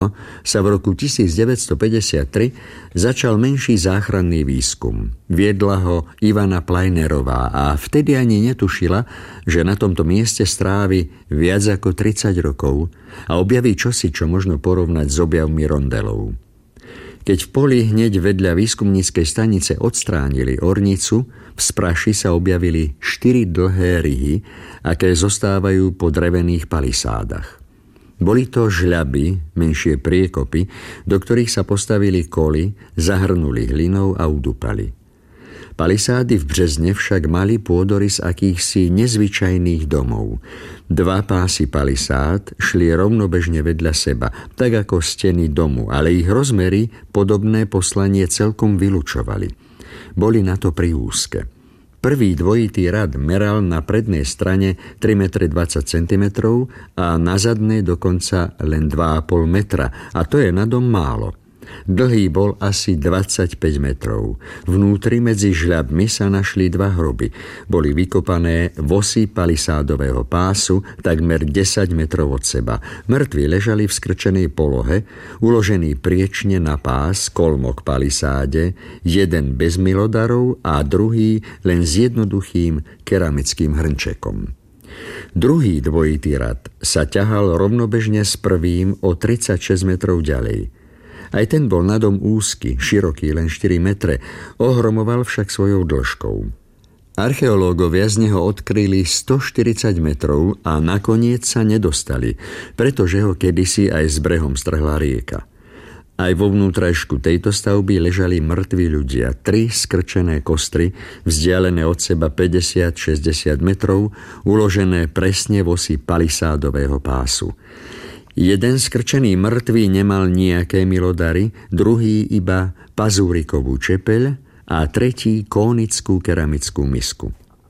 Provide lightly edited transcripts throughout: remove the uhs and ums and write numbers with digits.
sa v roku 1953 začal menší záchranný výskum. Viedla ho Ivana Plajnerová a vtedy ani netušila, že na tomto mieste strávi viac ako 30 rokov a objaví čosi, čo možno porovnať s objavmi rondelov. Keď v poli hneď vedľa výskumníckej stanice odstránili ornicu, v spraši sa objavili 4 dlhé ryhy, aké zostávajú po drevených palisádach. Boli to žľaby, menšie priekopy, do ktorých sa postavili koly, zahrnuli hlinou a udupali. Palisády v Březne však mali pôdorys akýchsi nezvyčajných domov. 2 pásy palisád šli rovnobežne vedľa seba, tak ako steny domu, ale ich rozmery podobné poslanie celkom vylučovali. Boli na to priúzke. Prvý dvojitý rad meral na prednej strane 3,20 m a na zadnej dokonca len 2,5 metra, a to je na dom málo. Dlhý bol asi 25 metrov. Vnútri medzi žľabmi sa našli 2 hroby. Boli vykopané v osi palisádového pásu takmer 10 metrov od seba. Mŕtvi ležali v skrčenej polohe, uložení priečne na pás, kolmo k palisáde, jeden bez milodarov a druhý len s jednoduchým keramickým hrnčekom. Druhý dvojitý rad sa ťahal rovnobežne s prvým o 36 metrov ďalej. Aj ten bol na dom úzky, široký len 4 metre, ohromoval však svojou dĺžkou. Archeológovia z neho odkryli 140 metrov a nakoniec sa nedostali, pretože ho kedysi aj s brehom strhla rieka. Aj vo vnútrajšku tejto stavby ležali mŕtvi ľudia, 3 skrčené kostry, vzdialené od seba 50-60 metrov, uložené presne v osi palisádového pásu. Jeden skrčený mŕtvý nemal nejaké milodary, druhý iba pazúrikovú čepeľ a tretí kónickú keramickú misku.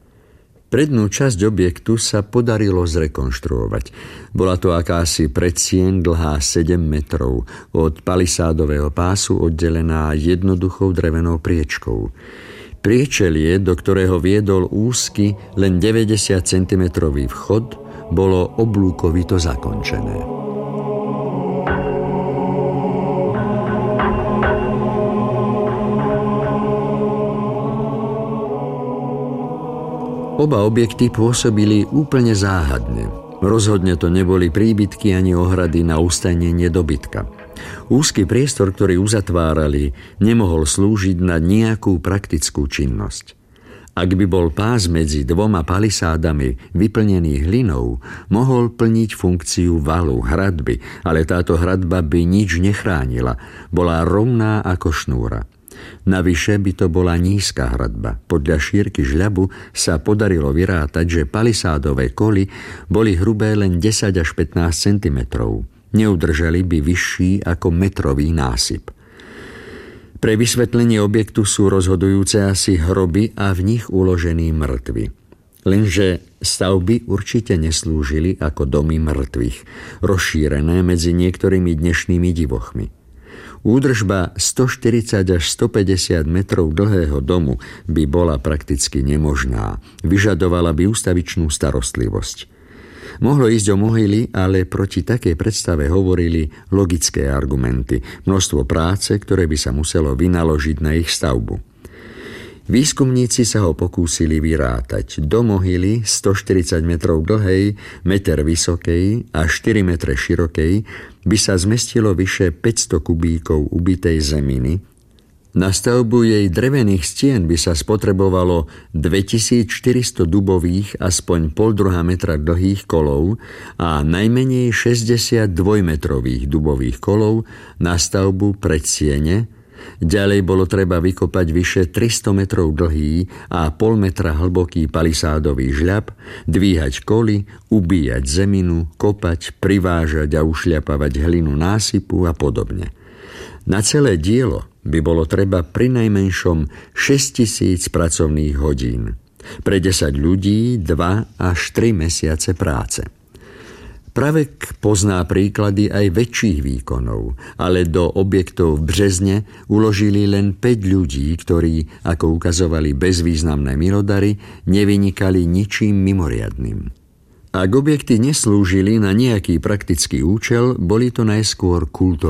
Prednú časť objektu sa podarilo zrekonštruovať. Bola to akási predsieň dlhá 7 metrov, od palisádového pásu oddelená jednoduchou drevenou priečkou. Priečelie, do ktorého viedol úzky, len 90 cm vchod, bolo oblúkovito zakončené. Oba objekty pôsobili úplne záhadne. Rozhodne to neboli príbytky ani ohrady na ustajnenie dobytka. Úzky priestor, ktorý uzatvárali, nemohol slúžiť na nejakú praktickú činnosť. Ak by bol pás medzi 2 palisádami vyplnený hlinou, mohol plniť funkciu valu, hradby, ale táto hradba by nič nechránila, bola rovná ako šnúra. Navyše by to bola nízka hradba. Podľa šírky žľabu sa podarilo vyrátať, že palisádové koly boli hrubé len 10 až 15 cm. Neudržali by vyšší ako metrový násyp. Pre vysvetlenie objektu sú rozhodujúce asi hroby a v nich uložení mŕtvi. Lenže stavby určite neslúžili ako domy mŕtvych, rozšírené medzi niektorými dnešnými divochmi. Údržba 140 až 150 metrov dlhého domu by bola prakticky nemožná. Vyžadovala by ústavičnú starostlivosť. Mohlo ísť o mohyly, ale proti takej predstave hovorili logické argumenty, množstvo práce, ktoré by sa muselo vynaložiť na ich stavbu. Výskumníci sa ho pokúsili vyrátať. Do mohyly 140 metrov dlhej, meter vysokej a 4 metre širokej by sa zmestilo vyše 500 kubíkov ubitej zeminy. Na stavbu jej drevených stien by sa spotrebovalo 2400 dubových, aspoň 0,5 metra dlhých kolov a najmenej 60 dvojmetrových dubových kolov na stavbu predsiene. Ďalej bolo treba vykopať vyše 300 metrov dlhý a 0,5 metra hlboký palisádový žľab, dvíhať koly, ubíjať zeminu, kopať, privážať a ušľapávať hlinu násypu a podobne. Na celé dielo by bolo treba prinajmenšom 6000 pracovných hodín. Pre 10 ľudí 2 až 3 mesiace práce. Pravek pozná príklady aj väčších výkonov, ale do objektov v Březne uložili len 5 ľudí, ktorí, ako ukazovali bezvýznamné milodary, nevynikali ničím mimoriadnym. Ak objekty neslúžili na nejaký praktický účel, boli to najskôr kultové